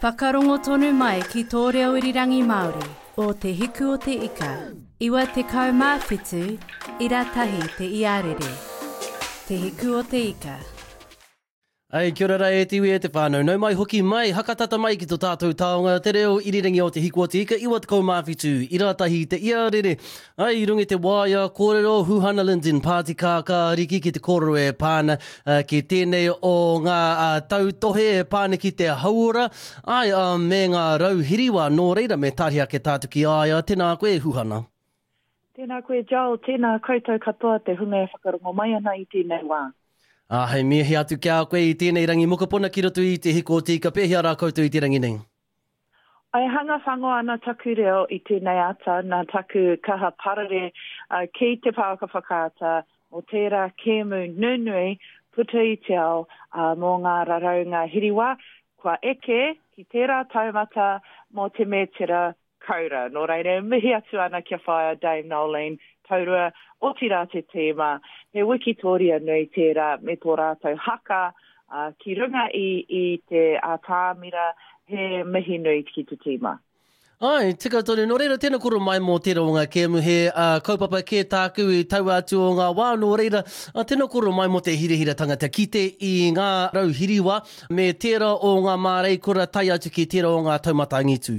Whakarongo tonu mai ki tō reo irirangi Māori o te hiku o te ika. Iwa te kaumāwhitu, ira tahi te iarere. Te hiku o te ika. Ai, kia ora e tiwi e te whānau. Nau mai hoki mai, hakatata mai ki tō tātou taonga. Te reo irirangi o te hiku o te ika, iwa te kaumāwhitu, ira tahi te iarere. Ai, i rungi te waia, kōrero, Huhana Linden, Pāti Kāka, riki ki te kōrero e pāna ki tēnei o ngā tautohe e pāna ki te hauora. Ai, me ngā rauhiriwa, nō reira me tāria ke tātu ki aia. Tēnā koe, Huhana. Tēnā koe, Joel. Tēnā koutou katoa te hunga e whakarongo mai ana i tēnei wā. Hei, mea he atu kia koe i tēnei rangi mokopuna ki roto i te hiko o te ika. Pēhea rā koutou i te rangi nei. Ai hanga whangoa ana taku reo i tēnei ata, nā taku kaha parare ki te pāka whakaata o tērā kēmu nunui puta i te ao mō ngā raraunga hiriwa. Kua eke ki tērā taumata mō te mētera kaura. Nō reire, mihi atu ana kia whaia Dame Nolene, taurua o tira te tēma. He wikitoria nui tērā me tō rātou haka ki runga i te tāmira he mihi nui ki te tēma. Ai, tika tonu, nō reira tēnā koro mai mō tērā o ngā kēmu he kaupapa kē tāku i tau atu o ngā wā, nō reira tēnā koro mai mō te hirihira tangata ki te i ngā rauhiriwa me tērā o ngā mārei kura tai atu ki tērā o ngā taumata angitu.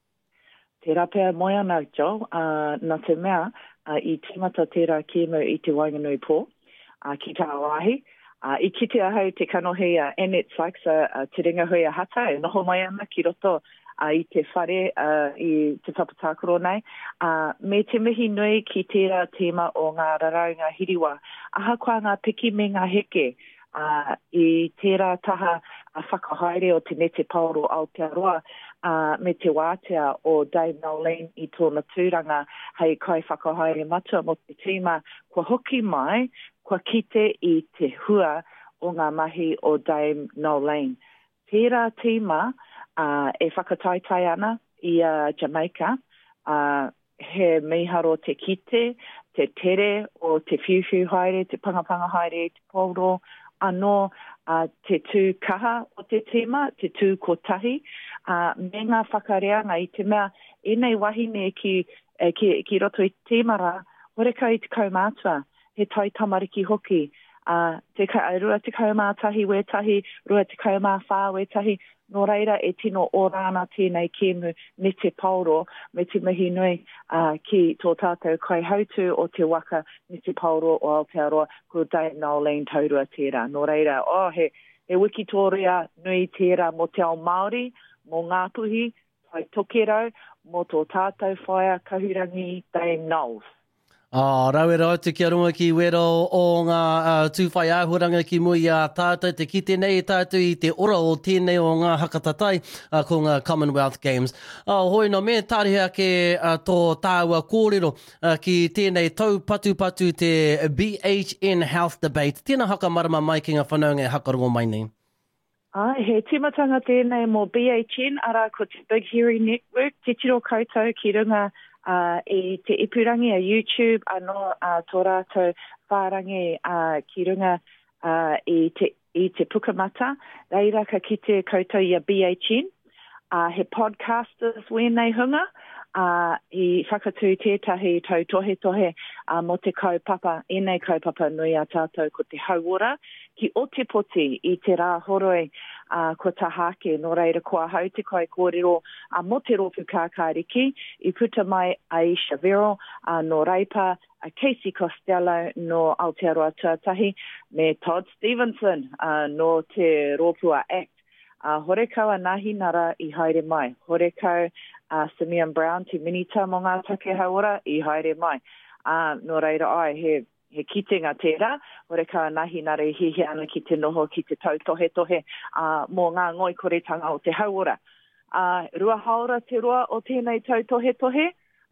Tērā pēr moe ana, Joe, nā te mea, i tīmata tērā kēmu i te Wainganui pō, ki tā wāhi. I kitea hau te kanohi Annette Sykes, te ringa hui a hata, e noho mai ana ki roto i te whare i te whapatākoro nei. Me te mihi nui ki tērā tēma o ngā raraunga hiriwa. Aha kua ngā piki me ngā heke i tērā taha whakahaere o te nete paoro Aotearoa, me te wātea o Dame Nolene i tōna tūranga hei kai whakahaere matua mo te tīma, kua hoki mai, kua kite i te hua o ngā mahi o Dame Nolene. Tērā tīma e whakataitai ana i Jamaica, he miharo te kite, te tere o te whiwhiu haere, te pangapanga haere, te pauro, anō te tū kaha o te tīma, te tū kotahi, me ngā whakareanga i te mea, enei wahine ki roto i tīmara, horeka i te kaumātua, he tai tamariki hoki, rua te kaumātahi wetahi, rua te kaumāwhā wetahi, nō reira e tino o rāna tēnei kēmu me te pauro, me te mihi nui ki tō tātou kai hautu o te waka me te pauro o Aotearoa, ko Dame Nolene taurua tērā. Nō reira, he wikitoria nui tērā mo te ao Māori, mō ngā puhi, tai tokerau, mō tō tātou whaia kahurangi Dame Noles. Rauera atu kia runga ki wero o ngā tūwhai āhuranga ki mui a tātou te kite nei tātou i te ora o tēnei o ngā hakatatai ko ngā Commonwealth Games. Hoi no me tārihia ke tō tāua kōrero ki tēnei tau patu te BHN Health Debate. Tēnā haka marama mai ki ngā whanaunga e hakarongo mai nei. He timatanga tēnei mō BHN, ara ko te Big Hearing Network, te tiro koutou ki runga i te ipurangi a YouTube, anō tō rātou whārangi ki runga i te pukamata. Reira ka ki te koutou i a BHN. He podcasters wēnei hunga, i whakatū tētahi tau tohe mo te kaupapa, enei kaupapa nui a tātou ko te hauora, ki o te poti i te rā horoi ko tahake, nō reira kua hau te kai kōrero mo te ropu kākāriki, i puta mai Aisha Vero, nō Reipa, Casey Costello, nō Aotearoa Tuatahi, me Todd Stevenson, nō te Ropua Act. Horekau a nahi nara i haere mai. Horekau Simeon Brown, te minita mo ngā take hauora, i haere mai. Nō reira ai, he kitenga tērā, horekau a nahi nara i hihi ana ki te noho, ki te tau tohe mō ngā ngoikoretanga o te hauora. Rua haora te roa o tēnei tau tohe,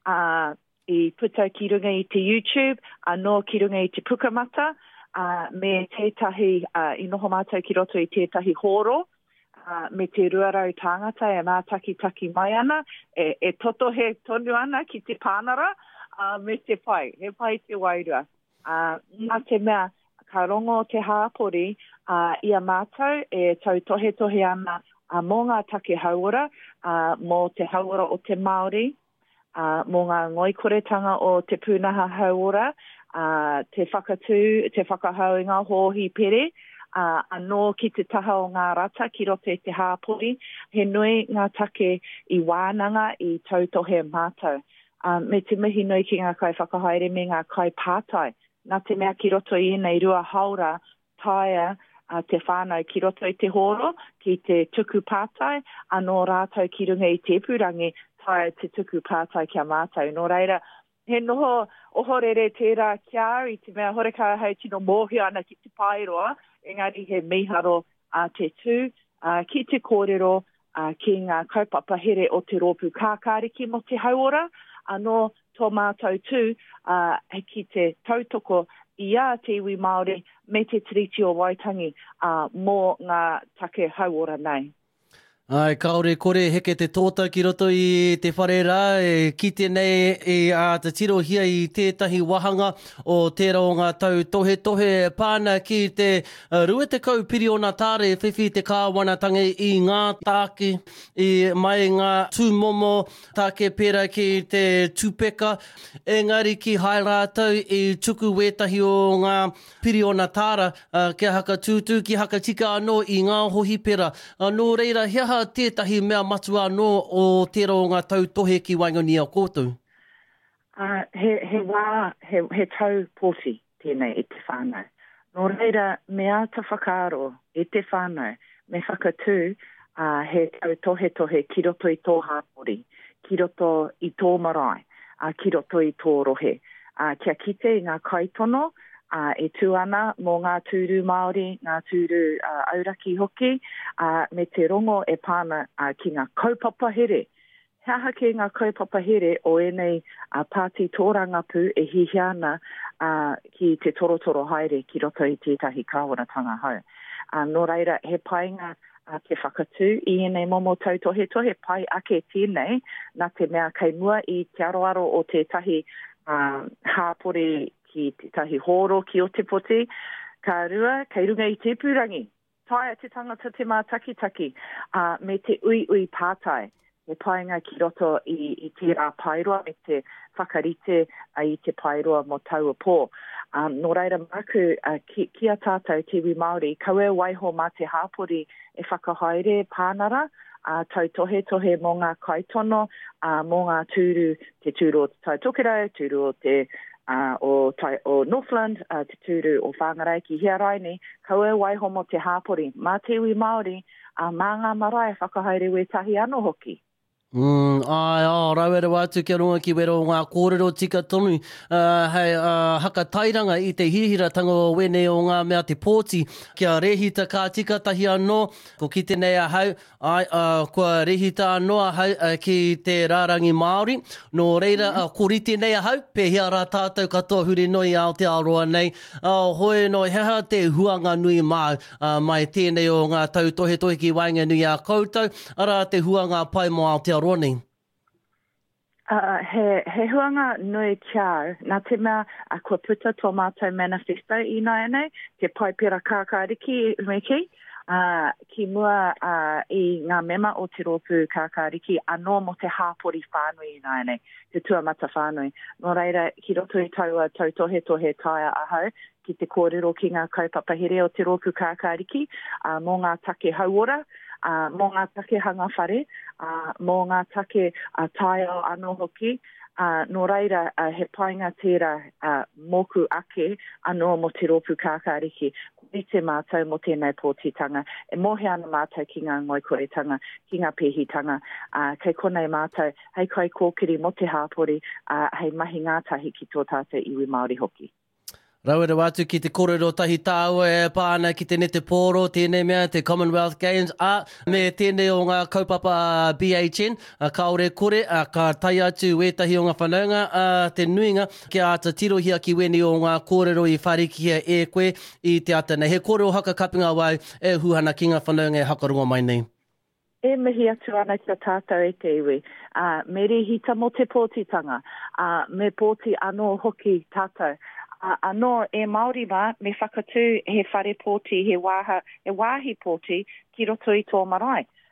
i puta ki runga i te YouTube, anō ki runga i te pukamata, me tētahi, i noho mātou ki roto i tētahi horo, me te ruarau tāngata e mātaki mai ana, e toto he tonu ana ki te pānara, me te pai, he pai te wairua. Nā te mea, ka rongo te hāpori, ia mātou e tau tohe ana mō ngā take hauora, mō te hauora o te Māori, mō ngā ngoikoretanga o te pūnaha hauora, te whakatū, te whakahau i ngā hōhi pere, anō ki te taha o ngā rata ki roto i te hāpori, he nui ngā take i wānanga i tautohe mātou. Me te mihi nui ki ngā kai whakahaere me ngā kai pātai. Nā te mea ki roto i nei rua haura taia te whānau ki roto i te horo, ki te tuku pātai, anō rātou ki runga i te purangi, taia te tuku pātai kia mātou. Nō reira, he noho ohorere tērā kia i te mea horeka hei tino mōhi ana ki te pairoa, engari he miharo te tū, ki te kōrero, ki ngā kaupapa here o te rōpū kākāriki mo te hauora, anō tō mātou tū, ki te tautoko ia te iwi Māori me te tiriti o Waitangi mō ngā take hauora nei. Ai, kaore kore heke te tōta ki roto i te whare rā, ki tēnei te tirohia i tētahi wahanga o tērā o ngā tau tohe pāna ki te rua te kaupiri o nā tāre whiwhi te kāwanatanga i ngā tāke, i mai ngā tūmomo tāke pera ki te tūpeka, engari ki hai rātau i tuku wētahi o ngā piri o nā tāra, kia haka tūtū, ki haka tika anō i ngā hohi pera. Nō reira, hea tētahi mea matu anō o tērā o ngā tau tohe ki Waingoni a kōtou? He tau pōti tēnei i te whānau. Nō reira, mea ta whakaaro i te whānau, me whakatū he tau tohe ki roto i tō hāpori, ki roto i tō marae, ki roto i tō rohe. Kia kite i ngā kaitono, e tū ana mō ngā tūru Māori, ngā tūru auraki hoki, me te rongo e pāna ki ngā kaupapa here. Hea ke ngā kaupapa here o enei pāti tōrangapu e hihi ana ki te torotoro haere ki roto i tētahi kāwanatanga hau. Nō reira, he painga te whakatū i enei momo tautohe pai ake tēnei, nā te mea kei mua i te aroaro o tētahi hāpore ki tahi horo ki o te poti, ka rua, kei runga i te purangi. Taia te tangata te mā taki, me te ui pātai. Me painga ki roto i te rā pairoa, me te whakarite i te pairoa mo taua pō. Nō reira maku, ki a tātou te wi Māori, kaue waiho mā te hāpori e whakahaere pānara, tau tohe mō ngā kaitono, mō ngā tūru, te tūru o te tautokera, tūru o te o Northland, te tūru o Whangarai ki Hiaraini, kaue waiho mo te hāpori. Mā te iwi Māori, mā ngā marae whakahaere wētahi anō hoki. Rauere wātu kia runga ki wero ngā kōrero tika tonu, hei haka tairanga i te hihiratanga o wene o ngā mea te pōti, kia rehita kā tika tahi anō, ko ki tenei ahau, kua rehita anō ahau ki te rārangi Māori, nō reira, ko rite nei ahau, pēhea rā tātou katoa huri noi te aroa nei, hoi no heha te huanga nui mai tēnei o ngā tau tohe ki Wainganui a koutou, ara te huanga pai mo Aotearoa nei. He huanga nui kiau, nā te mea kua puta tō mātou manifesto i nai nei, te paipera kākāriki meki, ki mua i ngā mema o te rōpū kākāriki anō mo te hāpori whānui i nai nei, te tuamata whānui. Nō reira, ki roto i taua tau tohe taia ahau, ki te kōrero ki ngā kaupapa here o te rōpū kākāriki, mō ngā take hauora, mō ngā take hanga whare, mō ngā take taia anō hoki, nō reira he painga tērā moku ake anō mo te rōpū kākāriki, i te mātou mo tēnei pōtitanga, e mohe ana mātou ki ngā ngoikoretanga, ki ngā pēhitanga, kei konei mātou, hei kai kōkiri mo te hāpori, hei mahi ngātahi ki tō tātou iwi Māori hoki. Rauere wātu ki te kōrero tahi tāua e pāna ki te nete pōro, tēnei mea, te Commonwealth Games, me tēnei o ngā kaupapa BHN, kaore kore, ka tai atu wētahi o ngā whanaunga, te nuinga, kia ata tirohia ki weni o ngā kōrero i wharikia e koe i te atana. He kōrero haka kapinga wai e huhana ki ngā whanaunga e hakarongo mai nei. E mihi atu ana ki a tātou e te iwi. Me rihita mo te pōtitanga, me pōti anō hoki tātou. Anō e Māori mā, me whakatū he whare pōti, he wāhi pōti ki roto i tō marae.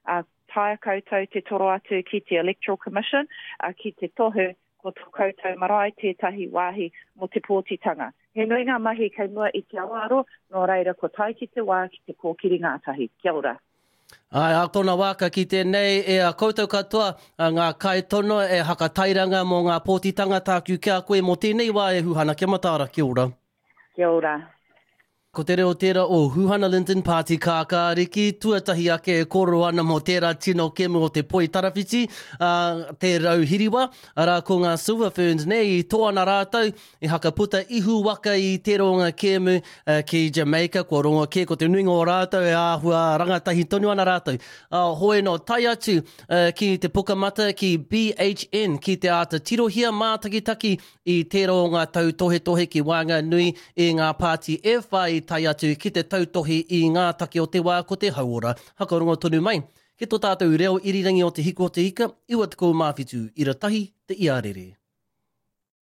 taia koutou te toro atu ki te Electoral Commission, ki te tohu ko tō koutou marae tētahi wāhi mo te pōtitanga. He nui ngā mahi kei mua i te awaro, nō reira ko tai ki te wā ki te kōkiri ngātahi. Kia ora. Ai, a kona waka ki tēnei e a koutou katoa ngā kai tono e hakatairanga mō ngā pōtitanga tāku kia koe mō tēnei wā e Huhana. Kia matara, kia ora. Kia ora. Ko te reo tērā o Huhana Linton Party kākāriki, tuatahi ake e koro ana mō tērā tino kemu o te poi tarawhiti, te rauhiriwa, ara ko ngā Silver Ferns nei, i tōana rātou, i hakaputa ihu waka i te ronga kemu ki Jamaica, kua ronga ke ko te nuinga o rātou, e āhua rangatahi tonu ana rātou. Hoi no, tai atu ki te pukamata ki BHN, ki te ata tirohia mātakitaki i te ronga tau tohe ki Wanga Nui i ngā pāti e whai tai atu ki te tautohi i ngā take o te wā ko te hauora. Hakarongo tonu mai, ke tō tātou reo irirangi o te hiku o te ika, iwa te kou mawhitu, ira tahi te iarere.